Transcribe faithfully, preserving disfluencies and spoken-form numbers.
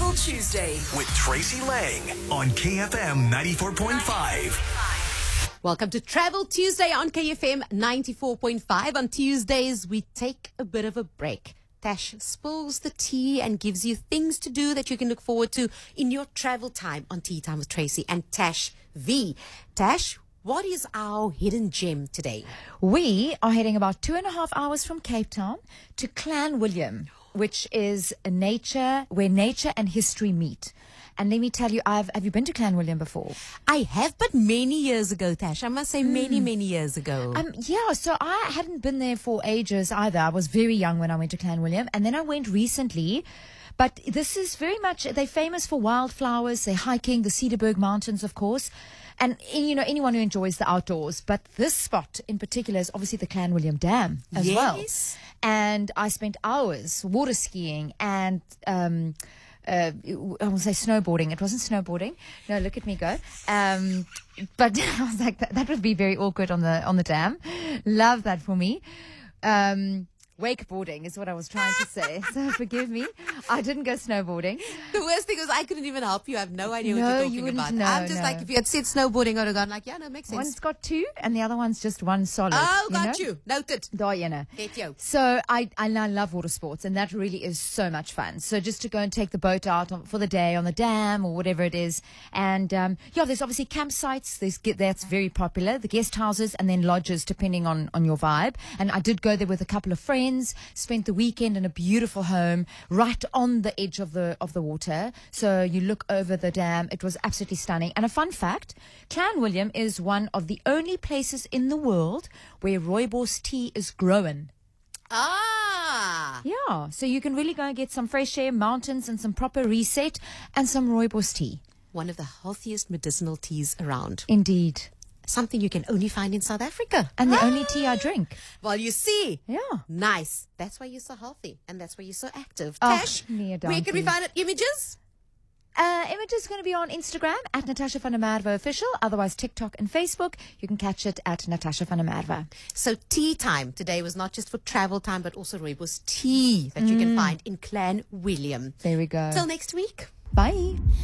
Travel Tuesday with Tracy Lang on K F M ninety-four point five. Welcome to Travel Tuesday on K F M ninety-four point five. On Tuesdays, we take a bit of a break. Tash spills the tea and gives you things to do that you can look forward to in your travel time on Tea Time with Tracy and Tash V. Tash, what is our hidden gem today? We are heading about two and a half hours from Cape Town to Clanwilliam, which is a nature where nature and history meet. And let me tell you, I've have you been to Clanwilliam before? I have, but many years ago, Tash. I must say many, many years ago. Um, yeah, so I hadn't been there for ages either. I was very young when I went to Clanwilliam, and then I went recently. But this is very much, they're famous for wildflowers, they're hiking, the Cedarburg Mountains, of course. And, you know, anyone who enjoys the outdoors. But this spot in particular is obviously the Clanwilliam Dam as Yes. well. And I spent hours water skiing and... Um, Uh, I will say snowboarding. It wasn't snowboarding. No, look at me go. Um, but I was like, that, that would be very awkward on the on the dam. Love that for me. Um, wakeboarding is what I was trying to say. So forgive me. I didn't go snowboarding. The worst thing was I couldn't even help you. I have no idea what No, you're you talking wouldn't about. know, I'm just no. like, if you had said snowboarding, I would have gone like, yeah, no, makes sense. One's got two, and the other one's just one solid. Oh, you got know? you. Noted. Daar, you know. Get you. So I, I I love water sports, and that really is so much fun. So just to go and take the boat out on, for the day on the dam or whatever it is, and um, yeah, there's obviously campsites. There's that's very popular. The guest houses and then lodges, depending on on your vibe. And I did go there with a couple of friends. Spent the weekend in a beautiful home right on the edge of the of the water. So you look over the dam. It was absolutely stunning. And a fun fact: Clanwilliam is one of the only places in the world where rooibos tea is grown. Ah. Yeah, so you can really go and get some fresh air, mountains, and some proper reset, and some rooibos tea. One of the healthiest medicinal teas around. Indeed. Something you can only find in South Africa. And the only tea I drink. Well, you see. Yeah. Nice. That's why you're so healthy. And that's why you're so active. Oh, Tash, nee, where can we dankie. find it? Images? Uh, Image is going to be on Instagram at Natasha van der Merwe Official. Otherwise, TikTok and Facebook. You can catch it at Natasha van der Merwe. So tea time today was not just for travel time, but also rooibos tea that you can find in Clanwilliam. There we go. Till next week. Bye.